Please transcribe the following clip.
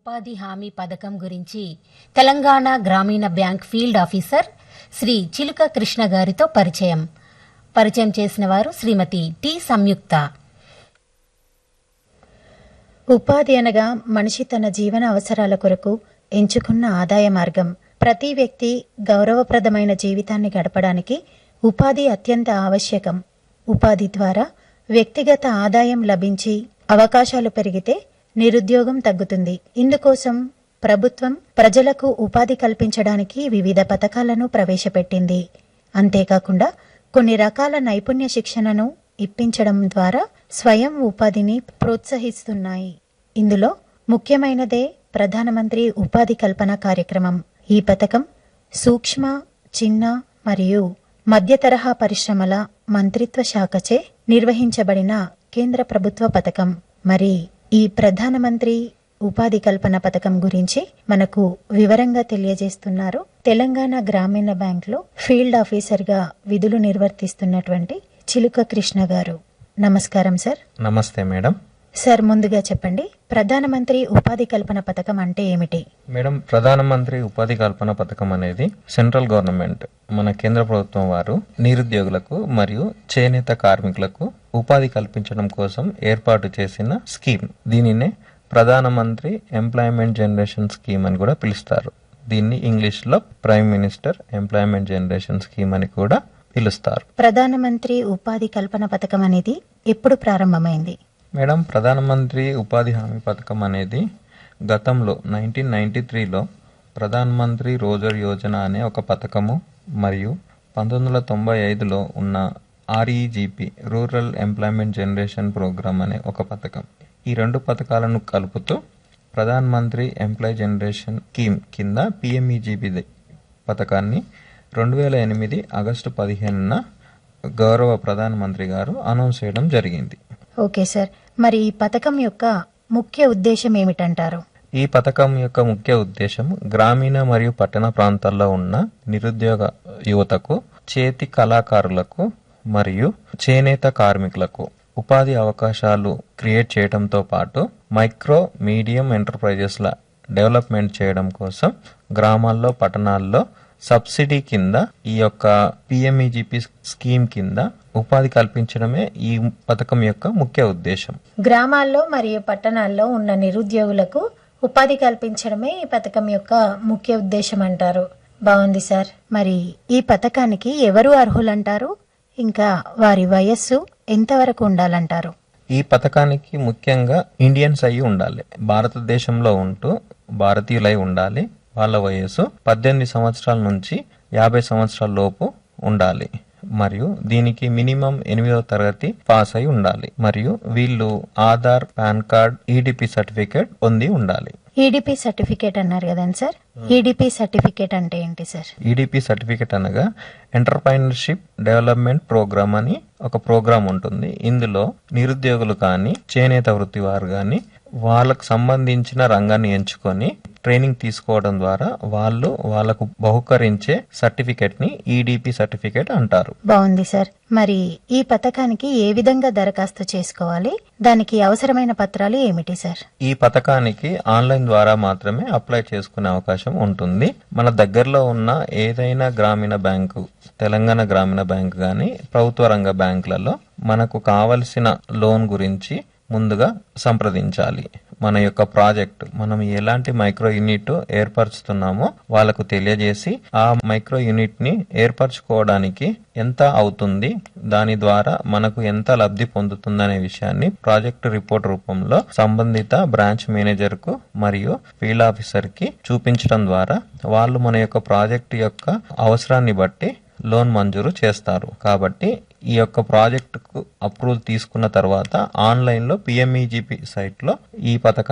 ఉపాధి హామీ పథకం గురించి తెలంగాణ గ్రామీణ బ్యాంక్ ఫీల్డ్ ఆఫీసర్ శ్రీ చిలుక కృష్ణ గారితో పరిచయం చేసిన వారు శ్రీమతి టి సంయుక్త. ఉపాధి అనగా మనిషి తన జీవన అవసరాల కొరకు ఎంచుకున్న ఆదాయ మార్గం. ప్రతి వ్యక్తి గౌరవప్రదమైన జీవితాన్ని గడపడానికి ఉపాధి అత్యంత ఆవశ్యకం. ఉపాధి ద్వారా వ్యక్తిగత ఆదాయం లభించి అవకాశాలు పెరిగితే నిరుద్యోగం తగ్గుతుంది. ఇందుకోసం ప్రభుత్వం ప్రజలకు ఉపాధి కల్పించడానికి వివిధ పథకాలను ప్రవేశపెట్టింది. అంతేకాకుండా కొన్ని రకాల నైపుణ్య శిక్షణను ఇప్పించడం ద్వారా స్వయం ఉపాధిని ప్రోత్సహిస్తున్నాయి. ఇందులో ముఖ్యమైనదే ప్రధానమంత్రి ఉపాధి కల్పన కార్యక్రమం. ఈ పథకం సూక్ష్మ, చిన్న మరియు మధ్య తరహా పరిశ్రమల మంత్రిత్వ శాఖచే నిర్వహించబడిన కేంద్ర ప్రభుత్వ పథకం. మరి ఈ ప్రధానమంత్రి ఉపాధి కల్పన పథకం గురించి మనకు వివరంగా తెలియజేస్తున్నారు తెలంగాణ గ్రామీణ బ్యాంక్ లో ఫీల్డ్ ఆఫీసర్ గా విధులు నిర్వర్తిస్తున్నటువంటి చిలుక కృష్ణ గారు. నమస్కారం సార్. నమస్తే మేడం. సార్, ముందుగా చెప్పండి, ప్రధానమంత్రి ఉపాధి కల్పన పథకం అంటే ఏమిటి? మేడం, ప్రధానమంత్రి ఉపాధి కల్పన పథకం అనేది సెంట్రల్ గవర్నమెంట్, మన కేంద్ర ప్రభుత్వం వారు నిరుద్యోగులకు మరియు చేనేత కార్మికులకు ఉపాధి కల్పించడం కోసం ఏర్పాటు చేసిన స్కీమ్. దీనినే ప్రధానమంత్రి ఎంప్లాయ్మెంట్ జనరేషన్ స్కీమ్ అని కూడా పిలుస్తారు. దీన్ని ఇంగ్లీష్ లో prime minister employment generation scheme అని కూడా పిలుస్తారు. ప్రధానమంత్రి ఉపాధి కల్పన పథకం అనేది ఎప్పుడు ప్రారంభమైంది? మేడం, ప్రధానమంత్రి ఉపాధి హామీ పథకం అనేది గతంలో 1993లో ప్రధానమంత్రి రోజర్ యోజన అనే ఒక పథకము మరియు 1995లో ఉన్న REGP rural employment generation programme అనే ఒక పథకం. ఈ రెండు పథకాలను కలుపుతూ ప్రధానమంత్రి ఎంప్లాయ్ జనరేషన్ స్కీమ్ కింద PMEGP పథకాన్ని 2008 ఆగస్టు 15న గౌరవ ప్రధానమంత్రి గారు అనౌన్స్ చేయడం జరిగింది. ఓకే సార్, మరి ఈ పథకం యొక్క ముఖ్య ఉద్దేశం ఏమిటంటారు? ఈ పథకం యొక్క ముఖ్య ఉద్దేశం గ్రామీణ మరియు పట్టణ ప్రాంతాల్లో ఉన్న నిరుద్యోగ యువతకు, చేతి కళాకారులకు మరియు చేనేత కార్మికులకు ఉపాధి అవకాశాలు క్రియేట్ చేయడంతో పాటు మైక్రో మీడియం ఎంటర్ప్రైజెస్ల డెవలప్మెంట్ చేయడం కోసం గ్రామాల్లో, పట్టణాల్లో సబ్సిడీ కింద ఈ యొక్క PMEGP స్కీమ్ కింద ఉపాధి కల్పించడమే ఈ పథకం యొక్క ముఖ్య ఉద్దేశం. గ్రామాల్లో మరియు పట్టణాల్లో ఉన్న నిరుద్యోగులకు ఉపాధి కల్పించడమే ఈ పథకం యొక్క ముఖ్య ఉద్దేశం అంటారు. బాగుంది సార్. మరి ఈ పథకానికి ఎవరు అర్హులంటారు? ఇంకా వారి వయస్సు ఎంతవరకు ఉండాలంటారు? ఈ పథకానికి ముఖ్యంగా ఇండియన్స్ అయి ఉండాలి, భారతదేశంలో ఉంటూ భారతీయులై ఉండాలి. వాళ్ళ వయస్సు 18 సంవత్సరాల నుంచి 50 సంవత్సరాల లోపు ఉండాలి మరియు దీనికి మినిమం 8వ తరగతి పాస్ అయి ఉండాలి మరియు వీళ్ళు Aadhaar, pan card, EDP certificate పొంది ఉండాలి. EDP సర్టిఫికేట్ అన్నారు కదండి సార్, EDP సర్టిఫికేట్ అంటే ఏంటి సార్? EDP సర్టిఫికేట్ అనగా ఎంటర్ప్రైనర్షిప్ డెవలప్మెంట్ ప్రోగ్రామ్ అని ఒక ప్రోగ్రామ్ ఉంటుంది. ఇందులో నిరుద్యోగులు కానీ, చేనేత వృత్తి వారు కానీ వాళ్ళకు సంబంధించిన రంగాన్ని ఎంచుకొని ట్రైనింగ్ తీసుకోవడం ద్వారా వాళ్ళకు బహుకరించే సర్టిఫికేట్ ని EDP సర్టిఫికేట్ అంటారు. బాగుంది సార్. మరి ఈ పథకానికి ఏ విధంగా దరఖాస్తు చేసుకోవాలి? దానికి అవసరమైన పత్రాలు ఏమిటి సార్? ఈ పథకానికి ఆన్లైన్ ద్వారా మాత్రమే అప్లై చేసుకునే అవకాశం ఉంటుంది. మన దగ్గరలో ఉన్న ఏదైనా గ్రామీణ బ్యాంకు, తెలంగాణ గ్రామీణ బ్యాంకు గాని ప్రభుత్వ రంగ బ్యాంకులలో మనకు కావలసిన లోన్ గురించి ముందుగా సంప్రదించాలి. మన యొక్క ప్రాజెక్ట్, మనం ఎలాంటి మైక్రో యూనిట్ ఏర్పరుస్తున్నామో వాళ్ళకు తెలియజేసి ఆ మైక్రో యూనిట్ ని ఏర్పరచుకోవడానికి ఎంత అవుతుంది, దాని ద్వారా మనకు ఎంత లబ్ధి పొందుతుందనే విషయాన్ని ప్రాజెక్ట్ రిపోర్ట్ రూపంలో సంబంధిత బ్రాంచ్ మేనేజర్ కు మరియు ఫీల్డ్ ఆఫీసర్ కి చూపించడం ద్వారా వాళ్ళు మన యొక్క ప్రాజెక్ట్ యొక్క అవసరాన్ని బట్టి లోన్ మంజూరు చేస్తారు. కాబట్టి ఈ యొక్క ప్రాజెక్టుకు అప్రూవల్ తీసుకున్న తర్వాత ఆన్లైన్ లో PMEGP సైట్ లో ఈ పథకం